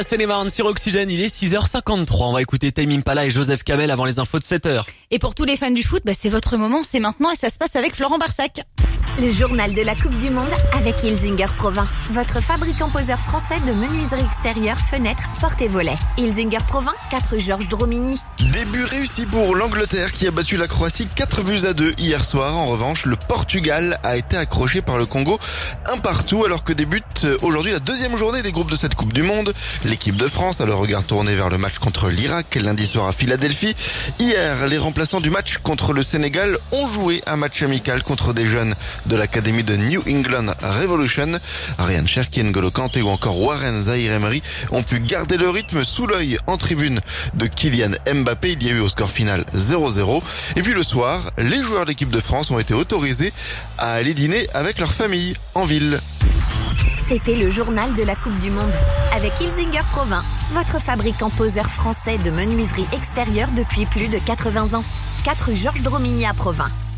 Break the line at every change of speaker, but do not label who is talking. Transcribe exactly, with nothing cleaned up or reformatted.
Seine-et-Marne sur Oxygène, il est six heures cinquante-trois. On va écouter Tame Impala et Joseph Kamel avant les infos de sept heures.
Et pour tous les fans du foot, bah c'est votre moment, c'est maintenant et ça se passe avec Florent Barsac.
Le journal de la Coupe du Monde avec Ilzinger Provins, votre fabricant poseur français de menuiserie extérieure, fenêtres, portes et volets. Ilzinger Provins, quatre Georges Dromigny.
Début réussi pour l'Angleterre qui a battu la Croatie quatre buts à deux hier soir. En revanche, le Portugal a été accroché par le Congo un partout alors que débute aujourd'hui la deuxième journée des groupes de cette Coupe du Monde. L'équipe de France a le regard tourné vers le match contre l'Irak lundi soir à Philadelphie. Hier, les remplaçants du match contre le Sénégal ont joué un match amical contre des jeunes de l'académie de New England Revolution. Ryan Cherki, N'Golo Kanté ou encore Warren Zaïre-Emery ont pu garder le rythme sous l'œil en tribune de Kylian Mbappé. Il y a eu au score final zéro zéro. Et puis le soir, les joueurs de l'équipe de France ont été autorisés à aller dîner avec leur famille en ville.
C'était le journal de la Coupe du Monde avec Ilzinger Provins, votre fabricant poseur français de menuiserie extérieure depuis plus de quatre-vingts ans. quatre Georges Dromigny à Provins.